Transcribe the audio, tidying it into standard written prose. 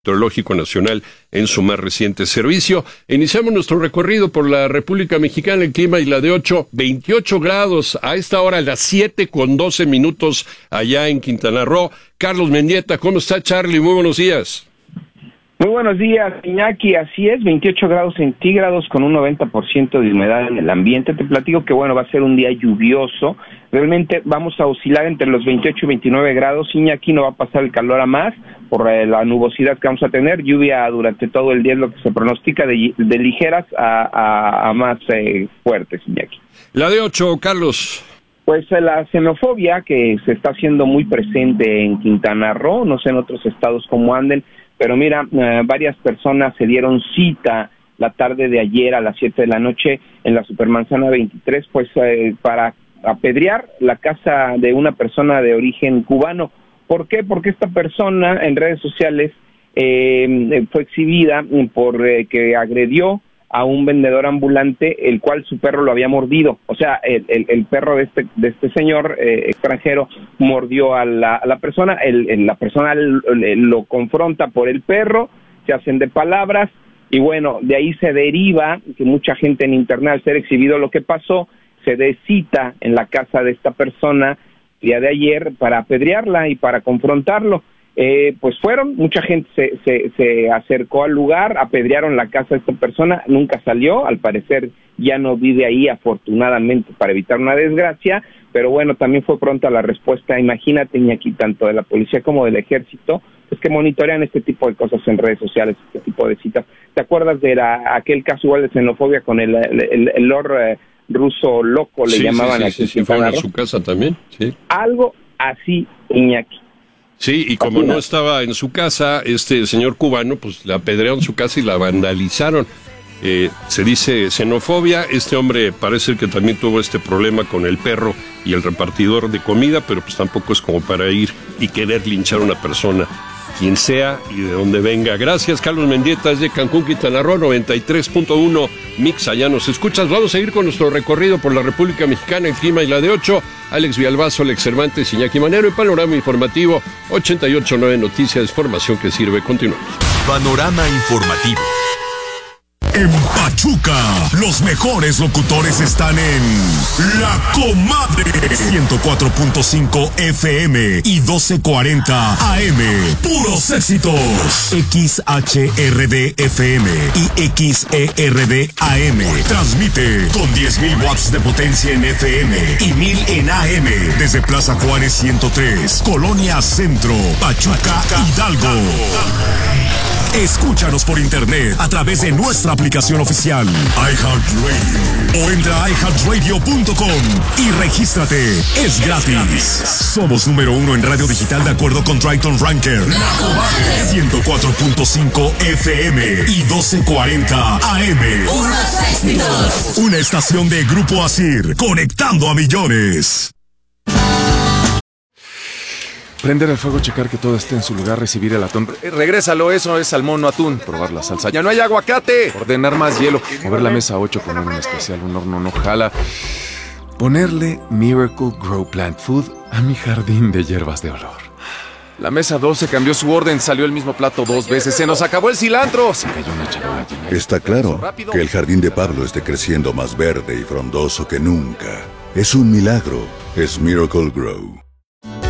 Meteorológico Nacional en su más reciente servicio. Iniciamos nuestro recorrido por la República Mexicana. El clima y la de 28 grados a esta hora, a las 7:12 allá en Quintana Roo. Carlos Mendieta, ¿cómo está, Charlie? Muy buenos días. Muy buenos días, Iñaki. Así es, 28 grados centígrados con un 90% de humedad en el ambiente. Te platico que, va a ser un día lluvioso. Realmente vamos a oscilar entre los 28 y 29 grados. Iñaki, no va a pasar el calor a más por la nubosidad que vamos a tener. Lluvia durante todo el día es lo que se pronostica, de ligeras a más fuertes, Iñaki. La de 8, Carlos. Pues la xenofobia que se está haciendo muy presente en Quintana Roo, no sé en otros estados cómo anden, pero mira, varias personas se dieron cita la tarde de ayer a las 7 de la noche en la Supermanzana 23, pues para apedrear la casa de una persona de origen cubano. ¿Por qué? Porque esta persona en redes sociales fue exhibida por que agredió a un vendedor ambulante, el cual su perro lo había mordido. O sea, el perro de este señor extranjero mordió a la persona. La persona lo confronta por el perro, se hacen de palabras, y bueno, de ahí se deriva que mucha gente en internet, al ser exhibido lo que pasó, se dé cita en la casa de esta persona el día de ayer para apedrearla y para confrontarlo. Pues mucha gente se acercó al lugar, apedrearon la casa de esta persona, nunca salió, al parecer ya no vive ahí, afortunadamente, para evitar una desgracia, pero bueno, también fue pronta la respuesta. Imagínate, Iñaki, tanto de la policía como del ejército, pues que monitorean este tipo de cosas en redes sociales, este tipo de citas. ¿Te acuerdas de aquel caso igual de xenofobia con el Lord ruso loco, le llamaban aquí? Sí, fue en su casa también, sí. Algo así, Iñaki. Sí, y como no estaba en su casa, este señor cubano, pues la apedrearon su casa y la vandalizaron. Se dice xenofobia. Este hombre parece que también tuvo este problema con el perro y el repartidor de comida, pero pues tampoco es como para ir y querer linchar a una persona, quien sea y de donde venga. Gracias, Carlos Mendieta, desde Cancún, Quintana Roo, 93.1 Mix, allá nos escuchas. Vamos a ir con nuestro recorrido por la República Mexicana, el clima y la de 8. Alex Villalbazo, Alex Cervantes, Iñaki Manero, y Panorama Informativo 88.9 Noticias, información que sirve. Continuamos. Panorama Informativo. En Pachuca, los mejores locutores están en La Comadre, 104.5 FM y 1240 AM. Puros éxitos. XHRD FM y XERD AM. Transmite con 10,000 watts de potencia en FM y 1,000 en AM. Desde Plaza Juárez 103, Colonia Centro, Pachuca, Hidalgo. Escúchanos por internet a través de nuestra aplicación oficial iHeartRadio o entra a iHeartRadio.com y regístrate. Es gratis. Somos número 1 en radio digital de acuerdo con Triton Ranker. 104.5 FM y 1240 AM. ¡Unos éxitos! Una estación de Grupo Asir, conectando a millones. Prender el fuego, checar que todo esté en su lugar, recibir el atún. Regrésalo, eso es salmón, no atún. Probar la salsa. ¡Ya no hay aguacate! Ordenar más hielo. Mover la mesa 8, poner un especial, un horno no jala. Ponerle Miracle Grow Plant Food a mi jardín de hierbas de olor. La mesa 12 cambió su orden, salió el mismo plato 2 veces. ¡Se nos acabó el cilantro! Se cayó una charola llena. Está claro que el jardín de Pablo esté creciendo más verde y frondoso que nunca. Es un milagro. Es Miracle Grow.